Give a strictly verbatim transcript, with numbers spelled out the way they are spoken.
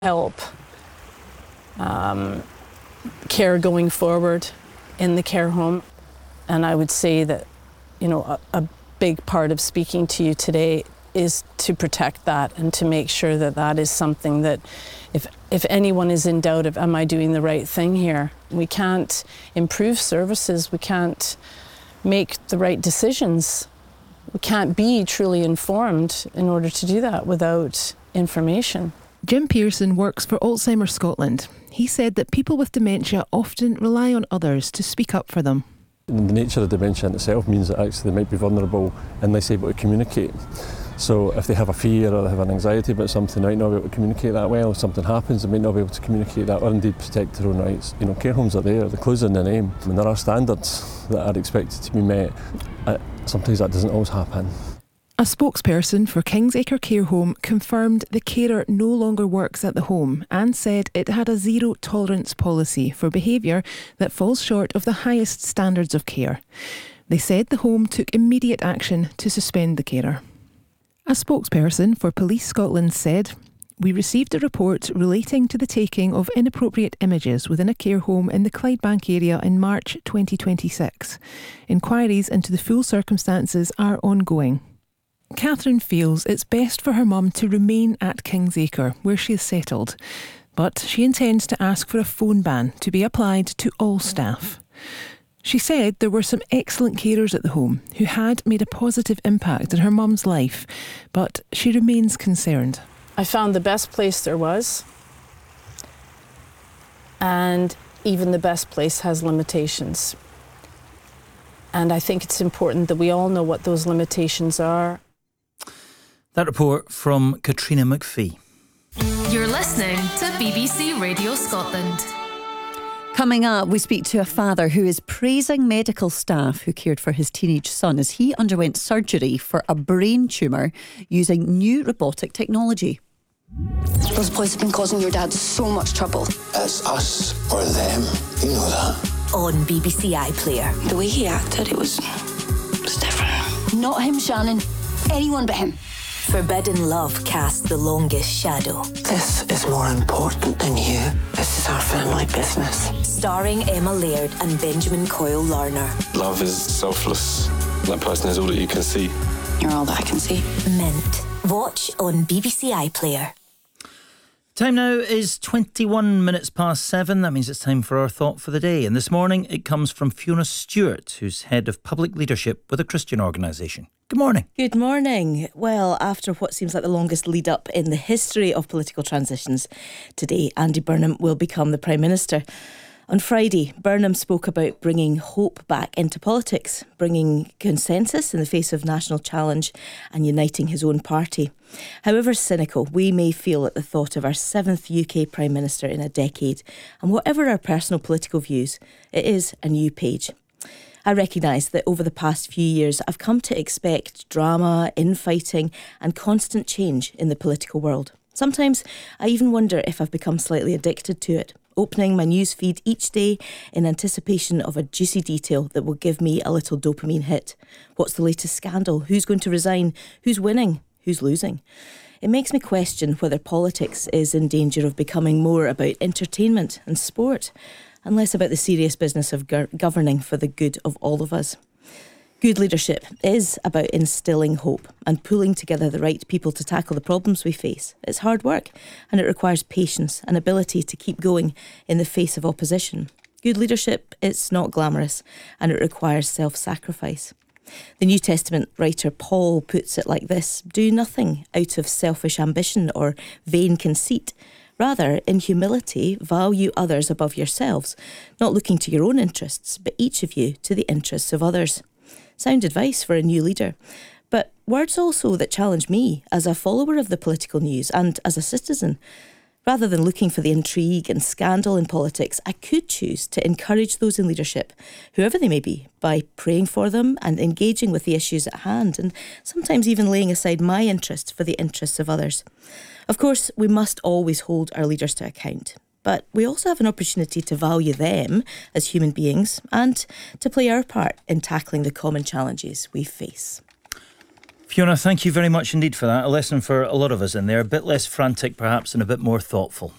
help um, care going forward in the care home. And I would say that, you know, a, a big part of speaking to you today is to protect that and to make sure that that is something that if if anyone is in doubt of, am I doing the right thing here? We can't improve services, we can't make the right decisions. We can't be truly informed in order to do that without information. Jim Pearson works for Alzheimer's Scotland. He said that people with dementia often rely on others to speak up for them. The nature of dementia in itself means that actually they might be vulnerable and less able to communicate. So if they have a fear or they have an anxiety about something, they might not be able to communicate that well. If something happens, they might not be able to communicate that or indeed protect their own rights. You know, care homes are there, they're closed in their name. I mean, there are standards that are expected to be met. Uh, sometimes that doesn't always happen. A spokesperson for Kingsacre Care Home confirmed the carer no longer works at the home and said it had a zero tolerance policy for behaviour that falls short of the highest standards of care. They said the home took immediate action to suspend the carer. A spokesperson for Police Scotland said, "We received a report relating to the taking of inappropriate images within a care home in the Clydebank area in March twenty twenty-six. Inquiries into the full circumstances are ongoing." Catherine feels it's best for her mum to remain at Kingsacre, where she is settled, but she intends to ask for a phone ban to be applied to all staff. She said there were some excellent carers at the home who had made a positive impact in her mum's life, but she remains concerned. I found the best place there was, and even the best place has limitations. And I think it's important that we all know what those limitations are. That report from Katrina McPhee. You're listening to B B C Radio Scotland. Coming up, we speak to a father who is praising medical staff who cared for his teenage son as he underwent surgery for a brain tumour using new robotic technology. Those boys have been causing your dad so much trouble. It's us or them, you know that. On B B C iPlayer. The way he acted, it was, it was different. Not him, Shannon. Anyone but him. Forbidden Love casts the longest shadow. This is more important than you. This is our family business. Starring Emma Laird and Benjamin Coyle Larner. Love is selfless. That person is all that you can see. You're all that I can see. Mint. Watch on B B C iPlayer. Time now is twenty-one minutes past seven. That means it's time for our thought for the day. And this morning it comes from Fiona Stewart, who's head of public leadership with a Christian organisation. Good morning. Good morning. Well, after what seems like the longest lead up in the history of political transitions, today Andy Burnham will become the Prime Minister. On Friday, Burnham spoke about bringing hope back into politics, bringing consensus in the face of national challenge and uniting his own party. However cynical we may feel at the thought of our seventh U K Prime Minister in a decade, and whatever our personal political views, it is a new page. I recognise that over the past few years I've come to expect drama, infighting and constant change in the political world. Sometimes I even wonder if I've become slightly addicted to it, opening my news feed each day in anticipation of a juicy detail that will give me a little dopamine hit. What's the latest scandal? Who's going to resign? Who's winning? Who's losing? It makes me question whether politics is in danger of becoming more about entertainment and sport and less about the serious business of go- governing for the good of all of us. Good leadership is about instilling hope and pulling together the right people to tackle the problems we face. It's hard work and it requires patience and ability to keep going in the face of opposition. Good leadership is not glamorous and it requires self-sacrifice. The New Testament writer Paul puts it like this: do nothing out of selfish ambition or vain conceit. Rather, in humility, value others above yourselves, not looking to your own interests, but each of you to the interests of others. Sound advice for a new leader, but words also that challenge me as a follower of the political news and as a citizen. Rather than looking for the intrigue and scandal in politics, I could choose to encourage those in leadership, whoever they may be, by praying for them and engaging with the issues at hand, and sometimes even laying aside my interests for the interests of others. Of course, we must always hold our leaders to account, but we also have an opportunity to value them as human beings and to play our part in tackling the common challenges we face. Fiona, thank you very much indeed for that. A lesson for a lot of us in there. A bit less frantic perhaps and a bit more thoughtful.